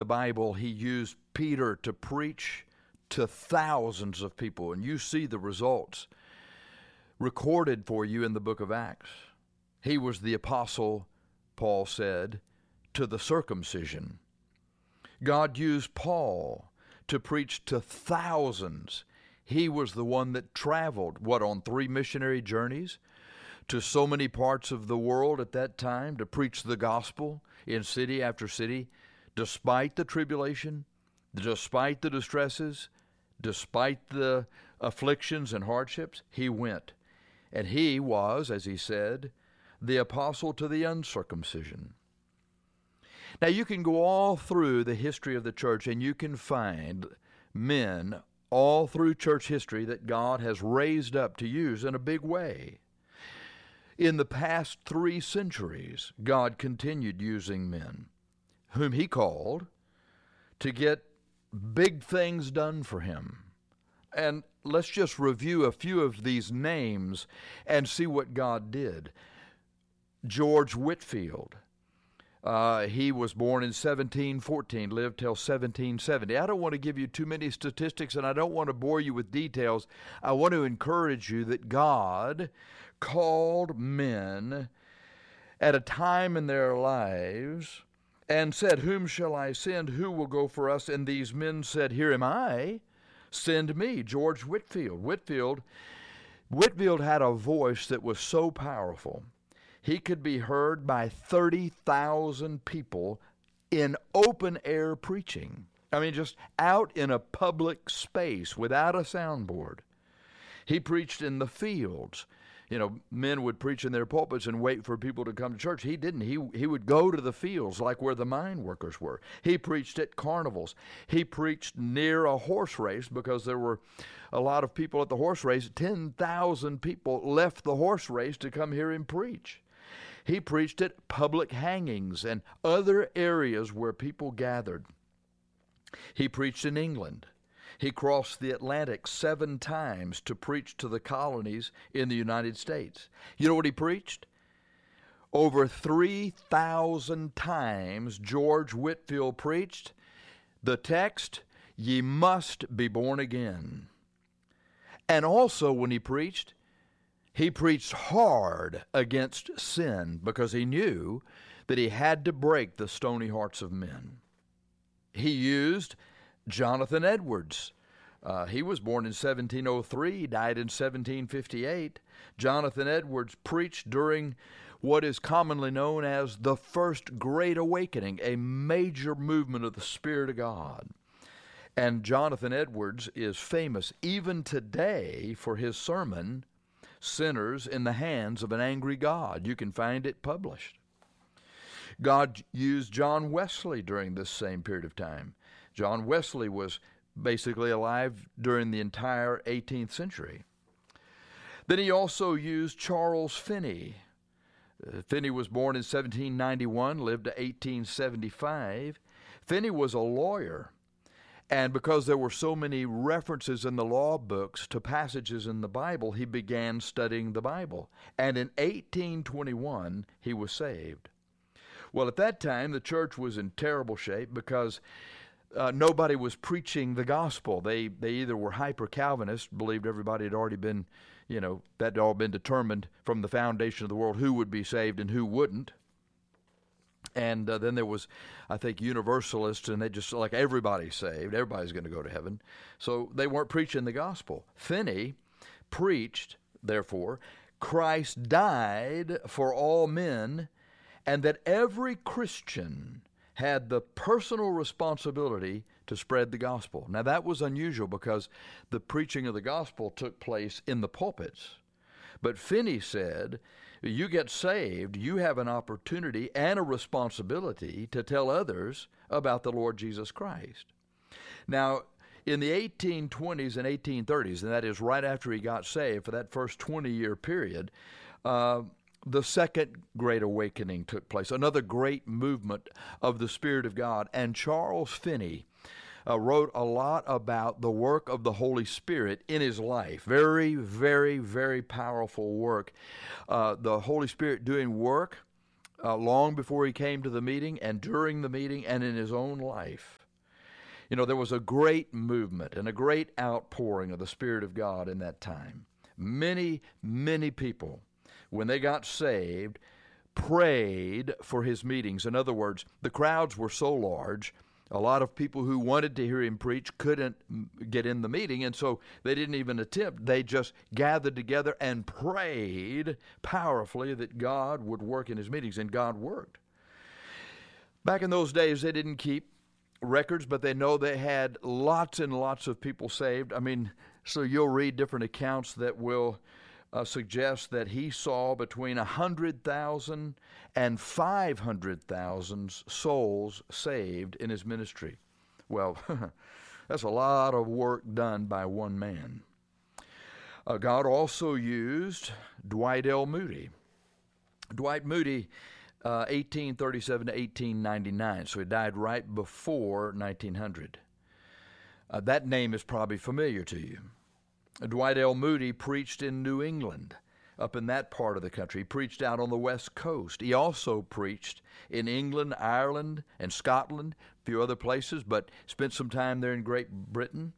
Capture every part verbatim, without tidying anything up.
Bible, he used Peter to preach to thousands of people, and you see the results recorded for you in the book of Acts. He was the apostle, Paul said, to the circumcision. God used Paul to preach to thousands. He was the one that traveled, what, on three missionary journeys to so many parts of the world at that time to preach the gospel in city after city, despite the tribulation, despite the distresses, despite the afflictions and hardships. He went. And he was, as he said, the apostle to the uncircumcision. Now, you can go all through the history of the church, and you can find men all through church history that God has raised up to use in a big way. In the past three centuries, God continued using men whom he called to get big things done for him. And let's just review a few of these names and see what God did. George Whitefield. Uh, he was born in seventeen fourteen, lived till seventeen seventy. I don't want to give you too many statistics, and I don't want to bore you with details. I want to encourage you that God called men at a time in their lives and said, "Whom shall I send? Who will go for us?" And these men said, "Here am I. Send me." George Whitefield. Whitefield, Whitefield had a voice that was so powerful. He could be heard by thirty thousand people in open air preaching. I mean, just out in a public space without a soundboard. He preached in the fields. You know, men would preach in their pulpits and wait for people to come to church. He didn't. He he would go to the fields like where the mine workers were. He preached at carnivals. He preached near a horse race because there were a lot of people at the horse race. ten thousand people left the horse race to come hear him preach. He preached at public hangings and other areas where people gathered. He preached in England. He crossed the Atlantic seven times to preach to the colonies in the United States. You know what he preached? Over three thousand times George Whitefield preached the text, "Ye must be born again." And also when he preached, he preached hard against sin because he knew that he had to break the stony hearts of men. He used Jonathan Edwards. Uh, he was born in seventeen oh three, died in seventeen fifty-eight. Jonathan Edwards preached during what is commonly known as the First Great Awakening, a major movement of the Spirit of God. And Jonathan Edwards is famous even today for his sermon, "Sinners in the Hands of an Angry God." You can find it published. God used John Wesley during this same period of time. John Wesley was basically alive during the entire eighteenth century. Then he also used Charles Finney. Uh, Finney was born in seventeen ninety-one, lived to eighteen seventy-five. Finney was a lawyer, and because there were so many references in the law books to passages in the Bible, he began studying the Bible. And in eighteen twenty-one, he was saved. Well, at that time, the church was in terrible shape because uh, nobody was preaching the gospel. They they either were hyper-Calvinist, believed everybody had already been, you know, that had all been determined from the foundation of the world who would be saved and who wouldn't. And uh, then there was, I think, universalists, and they just like everybody's saved. Everybody's going to go to heaven. So they weren't preaching the gospel. Finney preached, therefore, Christ died for all men, and that every Christian had the personal responsibility to spread the gospel. Now, that was unusual because the preaching of the gospel took place in the pulpits. But Finney said, you get saved, you have an opportunity and a responsibility to tell others about the Lord Jesus Christ. Now, in the eighteen twenties and eighteen thirties, and that is right after he got saved, for that first twenty-year period, uh, the Second Great Awakening took place, another great movement of the Spirit of God. And Charles Finney Uh, wrote a lot about the work of the Holy Spirit in his life. Very, very, very powerful work. Uh, the Holy Spirit doing work uh, long before he came to the meeting and during the meeting and in his own life. You know, there was a great movement and a great outpouring of the Spirit of God in that time. Many, many people, when they got saved, prayed for his meetings. In other words, the crowds were so large, a lot of people who wanted to hear him preach couldn't get in the meeting, and so they didn't even attempt. They just gathered together and prayed powerfully that God would work in his meetings, and God worked. Back in those days, they didn't keep records, but they know they had lots and lots of people saved. I mean, so you'll read different accounts that will uh, suggest that he saw between one hundred thousand and five hundred thousand souls saved in his ministry. Well, that's a lot of work done by one man. Uh, God also used Dwight L. Moody. Dwight Moody, Uh, eighteen thirty-seven to eighteen ninety-nine, so he died right before nineteen hundred. Uh, that name is probably familiar to you. Uh, Dwight L. Moody preached in New England, up in that part of the country. He preached out on the West Coast. He also preached in England, Ireland, and Scotland, a few other places, but spent some time there in Great Britain.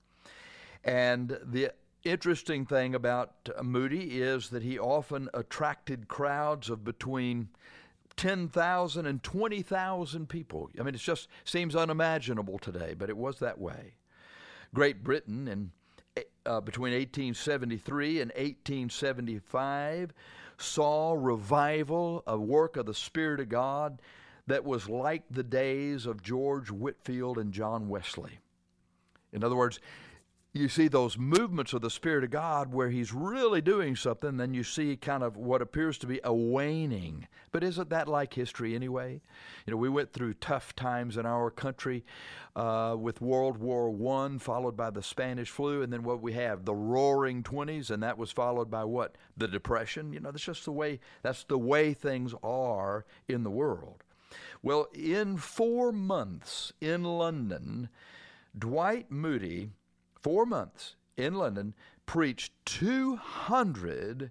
And the interesting thing about uh, Moody is that he often attracted crowds of between ten thousand and twenty thousand people. I mean, it just seems unimaginable today, but it was that way. Great Britain, in, uh, between eighteen seventy-three and eighteen seventy-five, saw revival, a work of the Spirit of God that was like the days of George Whitefield and John Wesley. In other words, you see those movements of the Spirit of God where he's really doing something, then you see kind of what appears to be a waning. But isn't that like history anyway? You know, we went through tough times in our country uh, with World War One, followed by the Spanish flu, and then what we have, the Roaring Twenties, and that was followed by what? The Depression. You know, that's just the way, that's the way things are in the world. Well, in four months in London, Dwight Moody, Four months in London, preached two hundred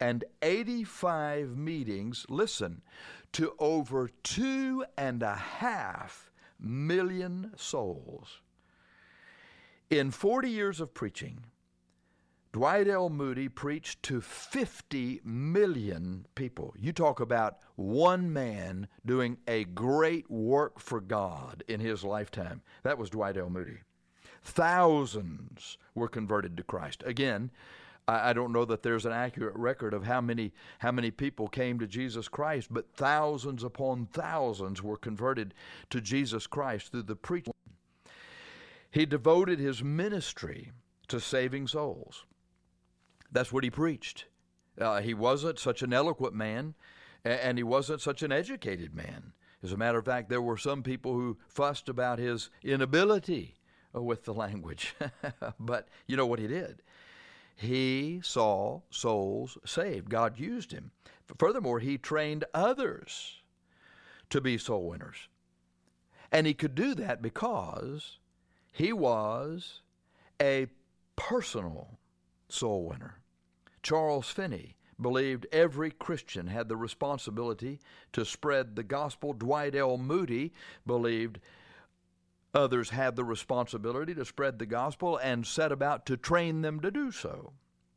eighty-five meetings, listen, to over two and a half million souls. In forty years of preaching, Dwight L. Moody preached to fifty million people. You talk about one man doing a great work for God in his lifetime. That was Dwight L. Moody. Thousands were converted to Christ. Again, I, I don't know that there's an accurate record of how many how many people came to Jesus Christ, but thousands upon thousands were converted to Jesus Christ through the preaching. He devoted his ministry to saving souls. That's what he preached. Uh, he wasn't such an eloquent man, and he wasn't such an educated man. As a matter of fact, there were some people who fussed about his inability with the language. But you know what he did? He saw souls saved. God used him. Furthermore, he trained others to be soul winners. And he could do that because he was a personal soul winner. Charles Finney believed every Christian had the responsibility to spread the gospel. Dwight L. Moody believed others had the responsibility to spread the gospel and set about to train them to do so.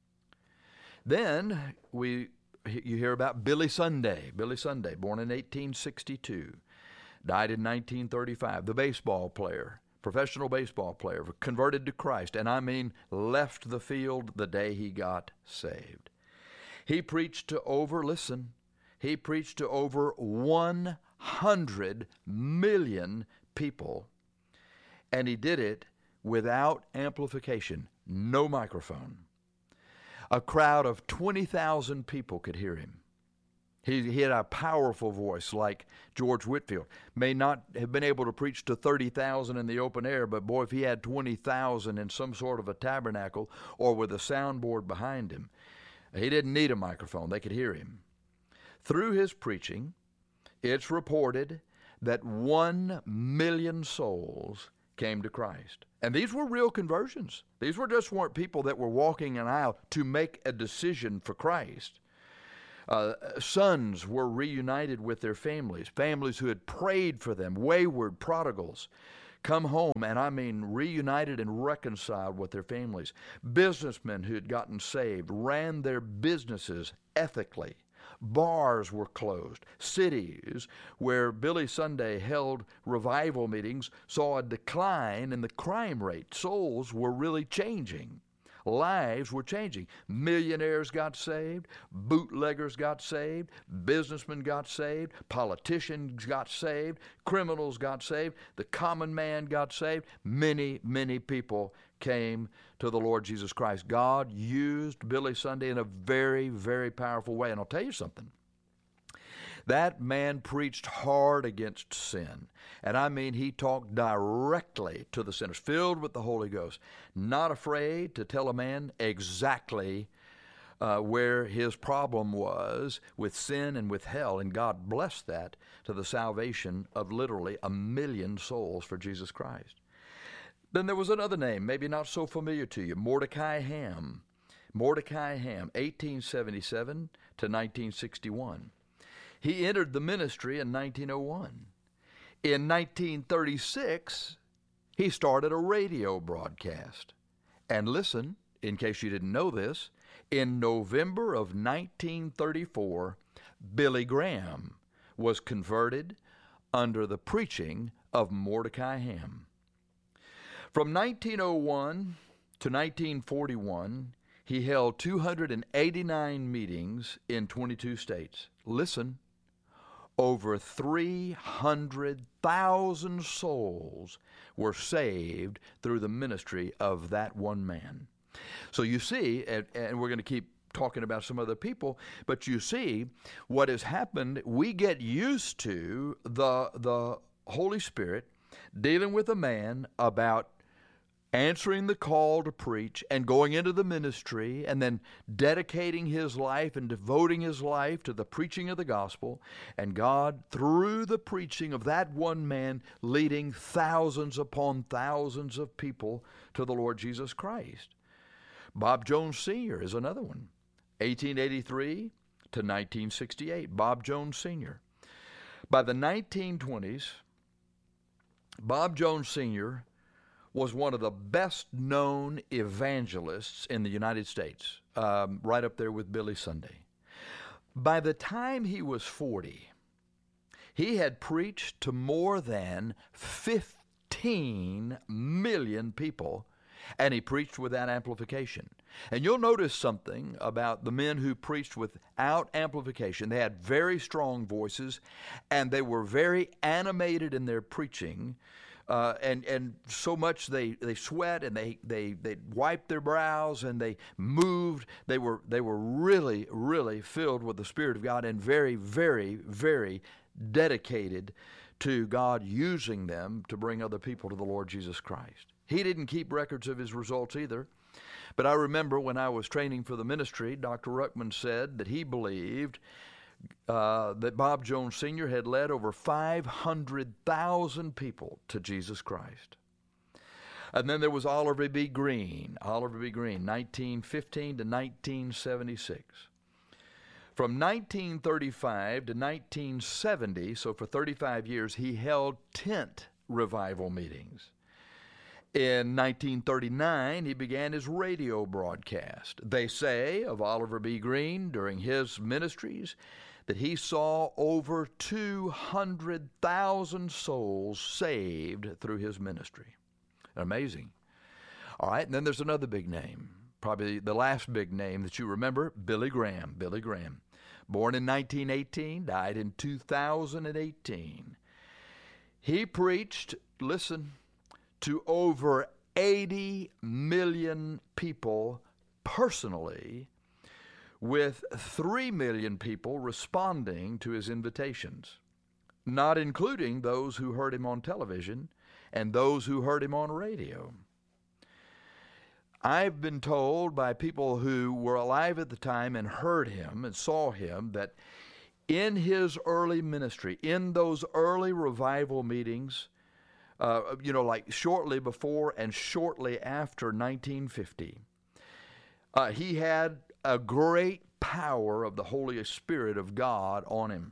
Then we you hear about Billy Sunday. Billy Sunday, born in eighteen sixty-two, died in nineteen thirty-five. The baseball player, professional baseball player, converted to Christ, and I mean left the field the day he got saved. He preached to over, listen, he preached to over one hundred million people. And he did it without amplification, no microphone. A crowd of twenty thousand people could hear him. He, he had a powerful voice like George Whitefield. May not have been able to preach to thirty thousand in the open air, but boy, if he had twenty thousand in some sort of a tabernacle or with a soundboard behind him, he didn't need a microphone. They could hear him. Through his preaching, it's reported that one million souls came to Christ. And these were real conversions. These were just weren't people that were walking an aisle to make a decision for Christ. Uh, sons were reunited with their families, families who had prayed for them, wayward prodigals, come home, and I mean reunited and reconciled with their families. Businessmen who had gotten saved ran their businesses ethically. Bars were closed. Cities where Billy Sunday held revival meetings saw a decline in the crime rate. Souls were really changing. Lives were changing. Millionaires got saved. Bootleggers got saved. Businessmen got saved. Politicians got saved. Criminals got saved. The common man got saved. Many, many people came to the Lord Jesus Christ. God used Billy Sunday in a very, very powerful way. And I'll tell you something. That man preached hard against sin. And I mean, he talked directly to the sinners, filled with the Holy Ghost, not afraid to tell a man exactly uh, where his problem was with sin and with hell. And God blessed that to the salvation of literally a million souls for Jesus Christ. Then there was another name, maybe not so familiar to you, Mordecai Ham. Mordecai Ham, eighteen seventy-seven to nineteen sixty-one. He entered the ministry in nineteen oh one. In nineteen thirty-six, he started a radio broadcast. And listen, in case you didn't know this, in November of nineteen thirty-four, Billy Graham was converted under the preaching of Mordecai Ham. From nineteen oh one to nineteen forty-one, he held two hundred eighty-nine meetings in twenty-two states. Listen, over three hundred thousand souls were saved through the ministry of that one man. So you see, and, and we're going to keep talking about some other people, but you see what has happened. We get used to the, the Holy Spirit dealing with a man about answering the call to preach and going into the ministry and then dedicating his life and devoting his life to the preaching of the gospel, and God, through the preaching of that one man, leading thousands upon thousands of people to the Lord Jesus Christ. Bob Jones Senior is another one, eighteen eighty-three to nineteen sixty-eight, Bob Jones Senior By the nineteen twenties, Bob Jones Senior was one of the best-known evangelists in the United States, um, right up there with Billy Sunday. By the time he was forty, he had preached to more than fifteen million people, and he preached without amplification. And you'll notice something about the men who preached without amplification. They had very strong voices, and they were very animated in their preaching. Uh, and and so much they, they sweat and they, they they wiped their brows and they moved. They were they were really really filled with the Spirit of God and very very very dedicated to God using them to bring other people to the Lord Jesus Christ. He didn't keep records of his results either. But I remember when I was training for the ministry, Doctor Ruckman said that he believed Uh, that Bob Jones Senior had led over five hundred thousand people to Jesus Christ. And then there was Oliver B. Green, Oliver B. Green, nineteen fifteen to nineteen seventy-six. From nineteen thirty-five to nineteen seventy, so for thirty-five years, he held tent revival meetings. In nineteen thirty-nine, he began his radio broadcast. They say of Oliver B. Green during his ministries that he saw over two hundred thousand souls saved through his ministry. Amazing. All right, and then there's another big name, probably the last big name that you remember, Billy Graham. Billy Graham. Born in nineteen eighteen, died in two thousand eighteen. He preached, listen, to over eighty million people personally, with three million people responding to his invitations, not including those who heard him on television and those who heard him on radio. I've been told by people who were alive at the time and heard him and saw him that in his early ministry, in those early revival meetings, uh, you know, like shortly before and shortly after nineteen fifty, uh, he had a great power of the Holy Spirit of God on him.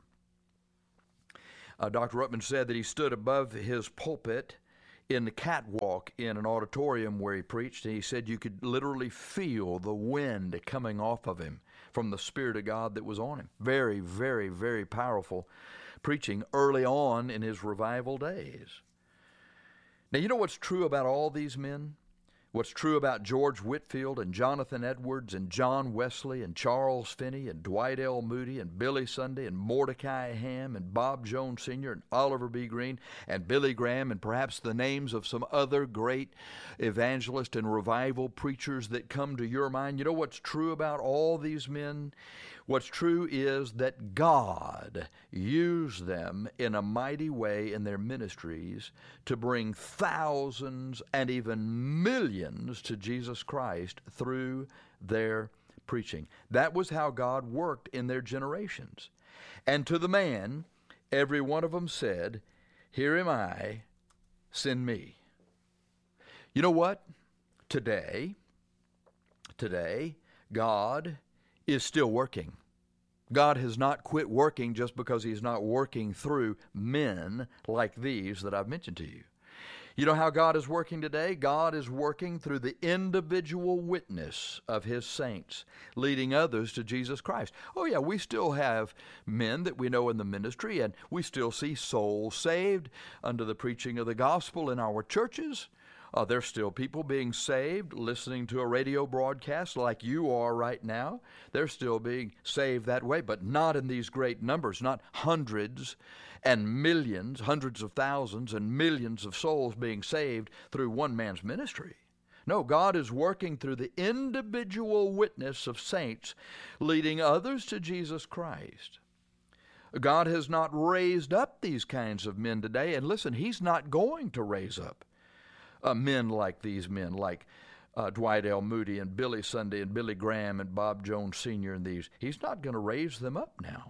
Uh, Doctor Ruckman said that he stood above his pulpit in the catwalk in an auditorium where he preached, and he said you could literally feel the wind coming off of him from the Spirit of God that was on him. Very, very, very powerful preaching early on in his revival days. Now, you know what's true about all these men? What's true about George Whitefield and Jonathan Edwards and John Wesley and Charles Finney and Dwight L. Moody and Billy Sunday and Mordecai Ham and Bob Jones Senior and Oliver B. Greene and Billy Graham and perhaps the names of some other great evangelist and revival preachers that come to your mind? You know what's true about all these men? What's true is that God used them in a mighty way in their ministries to bring thousands and even millions to Jesus Christ through their preaching. That was how God worked in their generations. And to the man, every one of them said, "Here am I, send me." You know what? Today, today, God is still working. God has not quit working just because he's not working through men like these that I've mentioned to you. You know how God is working today? God is working through the individual witness of his saints, leading others to Jesus Christ. Oh yeah, we still have men that we know in the ministry, and we still see souls saved under the preaching of the gospel in our churches. Uh, there's still people being saved, listening to a radio broadcast like you are right now. They're still being saved that way, but not in these great numbers, not hundreds and millions, hundreds of thousands and millions of souls being saved through one man's ministry. No, God is working through the individual witness of saints, leading others to Jesus Christ. God has not raised up these kinds of men today, and listen, he's not going to raise up Uh, men like these men, like uh, Dwight L. Moody and Billy Sunday and Billy Graham and Bob Jones Senior and these. He's not going to raise them up now.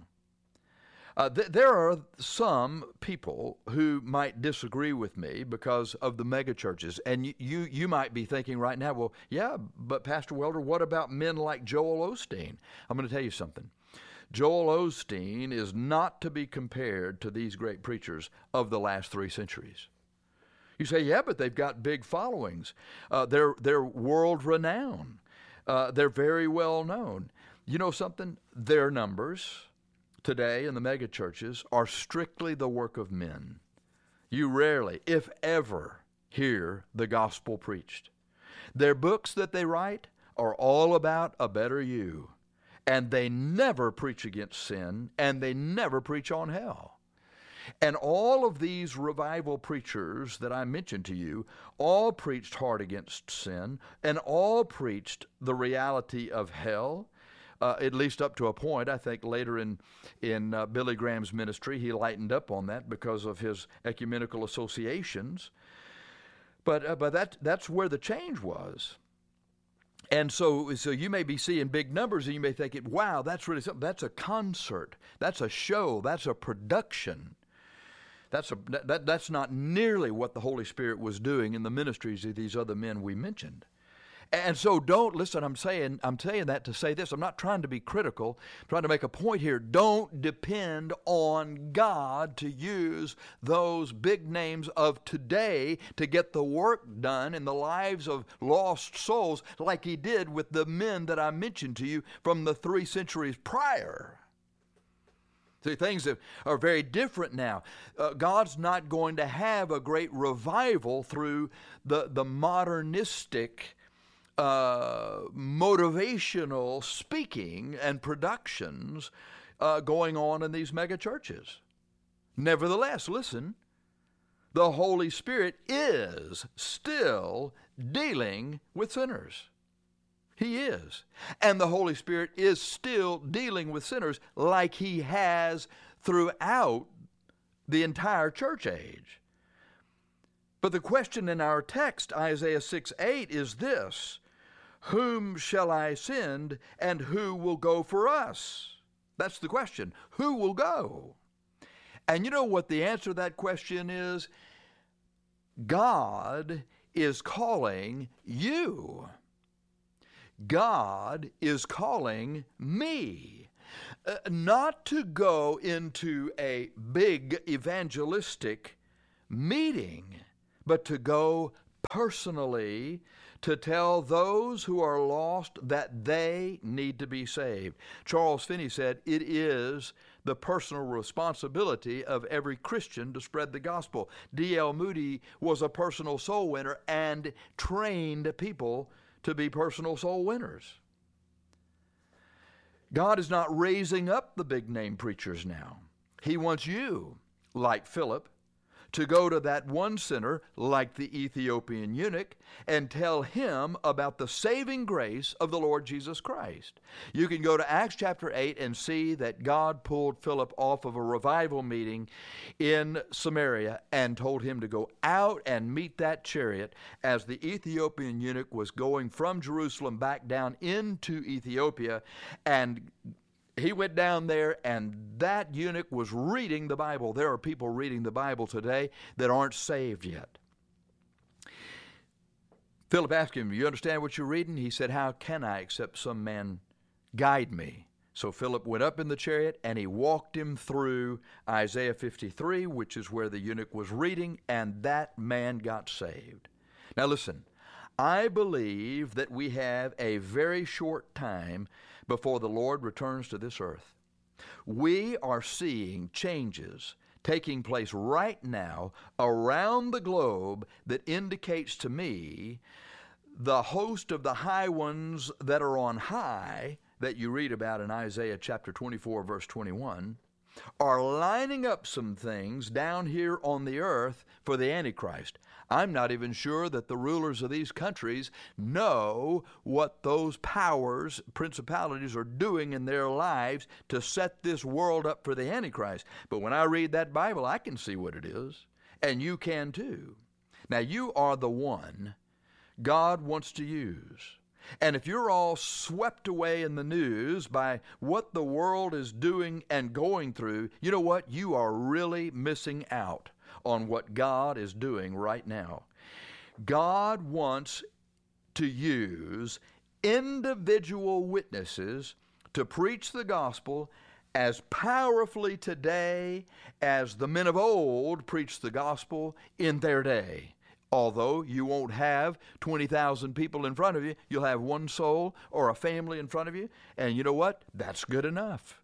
Uh, th- there are some people who might disagree with me because of the megachurches. And y- you you might be thinking right now, well, yeah, but Pastor Welder, what about men like Joel Osteen? I'm going to tell you something. Joel Osteen is not to be compared to these great preachers of the last three centuries. You say, yeah, but they've got big followings. Uh, they're they're world renowned. Uh, they're very well known. You know something? Their numbers today in the mega churches are strictly the work of men. You rarely, if ever, hear the gospel preached. Their books that they write are all about a better you, and they never preach against sin, and they never preach on hell. And all of these revival preachers that I mentioned to you all preached hard against sin and all preached the reality of hell, uh, at least up to a point. I think later in, in uh, Billy Graham's ministry, he lightened up on that because of his ecumenical associations. But, uh, but that, that's where the change was. And so, so you may be seeing big numbers and you may think, wow, that's really something. That's a concert. That's a show. That's a production. That's, a, that, that's not nearly what the Holy Spirit was doing in the ministries of these other men we mentioned. And so don't, listen, I'm saying, I'm saying that to say this. I'm not trying to be critical. I'm trying to make a point here. Don't depend on God to use those big names of today to get the work done in the lives of lost souls like he did with the men that I mentioned to you from the three centuries prior. See, things are very different now. Uh, God's not going to have a great revival through the, the modernistic, uh, motivational speaking and productions uh, going on in these mega churches. Nevertheless, listen, the Holy Spirit is still dealing with sinners. He is. And the Holy Spirit is still dealing with sinners like he has throughout the entire church age. But the question in our text, Isaiah six eight, is this: whom shall I send, and who will go for us? That's the question. Who will go? And you know what the answer to that question is? God is calling you. God is calling me uh, not to go into a big evangelistic meeting, but to go personally to tell those who are lost that they need to be saved. Charles Finney said, it is the personal responsibility of every Christian to spread the gospel. D L Moody was a personal soul winner and trained people to be personal soul winners. God is not raising up the big name preachers now. He wants you, like Philip, to go to that one sinner, like the Ethiopian eunuch, and tell him about the saving grace of the Lord Jesus Christ. You can go to Acts chapter eight and see that God pulled Philip off of a revival meeting in Samaria and told him to go out and meet that chariot as the Ethiopian eunuch was going from Jerusalem back down into Ethiopia, and he went down there, and that eunuch was reading the Bible. There are people reading the Bible today that aren't saved yet. Philip asked him, you understand what you're reading? He said, how can I except some man guide me? So Philip went up in the chariot, and he walked him through Isaiah fifty-three, which is where the eunuch was reading, and that man got saved. Now listen, I believe that we have a very short time before the Lord returns to this earth. We are seeing changes taking place right now around the globe that indicates to me the host of the high ones that are on high that you read about in Isaiah chapter twenty-four, verse twenty-one, are lining up some things down here on the earth for the Antichrist. I'm not even sure that the rulers of these countries know what those powers, principalities, are doing in their lives to set this world up for the Antichrist. But when I read that Bible, I can see what it is, and you can too. Now, you are the one God wants to use. And if you're all swept away in the news by what the world is doing and going through, you know what? You are really missing out on what God is doing right now. God wants to use individual witnesses to preach the gospel as powerfully today as the men of old preached the gospel in their day. Although you won't have twenty thousand people in front of you, you'll have one soul or a family in front of you. And you know what? That's good enough.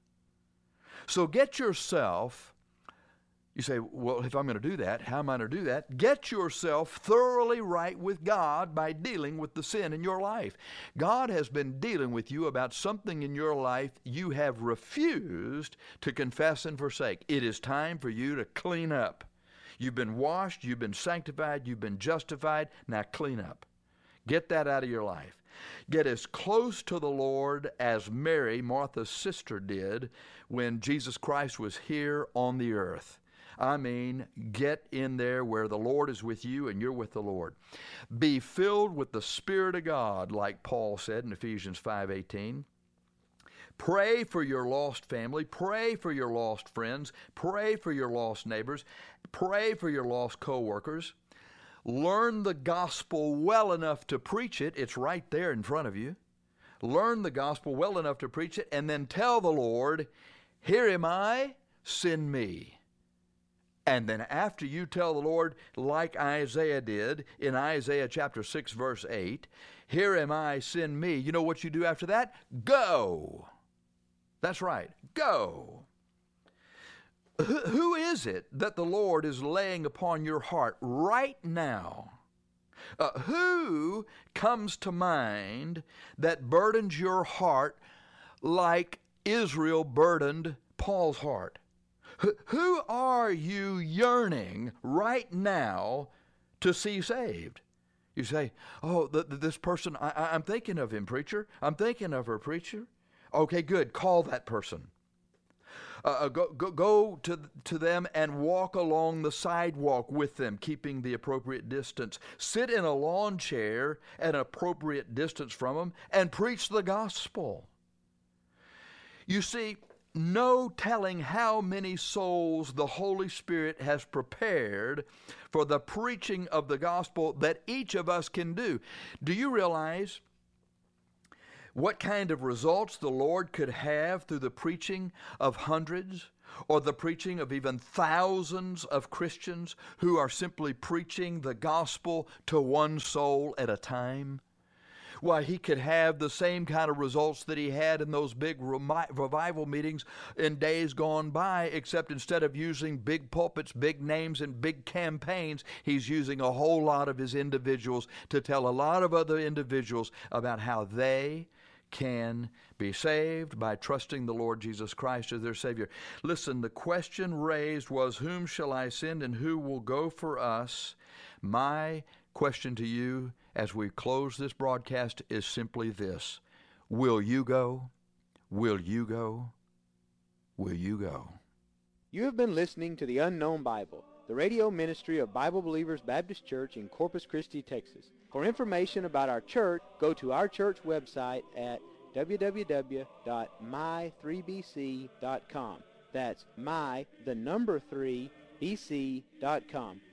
So get yourself, you say, well, if I'm going to do that, how am I going to do that? Get yourself thoroughly right with God by dealing with the sin in your life. God has been dealing with you about something in your life you have refused to confess and forsake. It is time for you to clean up. You've been washed, you've been sanctified, you've been justified. Now clean up. Get that out of your life. Get as close to the Lord as Mary, Martha's sister, did when Jesus Christ was here on the earth. I mean, get in there where the Lord is with you and you're with the Lord. Be filled with the Spirit of God, like Paul said in Ephesians five eighteen. Pray for your lost family. Pray for your lost friends. Pray for your lost neighbors. Pray for your lost co-workers. Learn the gospel well enough to preach it. It's right there in front of you. Learn the gospel well enough to preach it, and then tell the Lord, here am I, send me. And then after you tell the Lord, like Isaiah did in Isaiah chapter six, verse eight, here am I, send me. You know what you do after that? Go. That's right. Go. Who is it that the Lord is laying upon your heart right now? Uh, who comes to mind that burdens your heart like Israel burdened Paul's heart? H- who are you yearning right now to see saved? You say, oh, the, the, this person, I, I'm thinking of him, preacher. I'm thinking of her, preacher. Okay, good. Call that person. Uh, go go, go to, to them and walk along the sidewalk with them, keeping the appropriate distance. Sit in a lawn chair at an appropriate distance from them and preach the gospel. You see, no telling how many souls the Holy Spirit has prepared for the preaching of the gospel that each of us can do. Do you realize what kind of results the Lord could have through the preaching of hundreds or the preaching of even thousands of Christians who are simply preaching the gospel to one soul at a time? Why, he could have the same kind of results that he had in those big revival meetings in days gone by, except instead of using big pulpits, big names, and big campaigns, he's using a whole lot of his individuals to tell a lot of other individuals about how they can be saved by trusting the Lord Jesus Christ as their Savior. Listen, the question raised was, whom shall I send and who will go for us? My question to you as we close this broadcast is simply this: will you go? Will you go? Will you go? You have been listening to The Unknown Bible, the radio ministry of Bible Believers Baptist Church in Corpus Christi, Texas. For information about our church, go to our church website at w w w dot my three b c dot com. That's my, the number three, b c dot com.